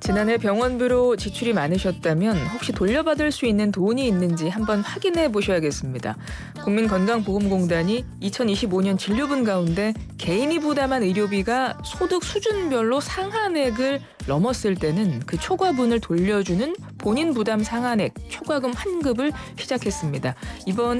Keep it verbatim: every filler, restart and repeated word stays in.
지난해 병원비로 지출이 많으셨다면 혹시 돌려받을 수 있는 돈이 있는지 한번 확인해 보셔야겠습니다. 국민건강보험공단이 이천이십오 년 진료분 가운데 개인이 부담한 의료비가 소득 수준별로 상한액을 넘었을 때는 그 초과분을 돌려주는 본인 부담 상한액 초과금 환급을 시작했습니다. 이번에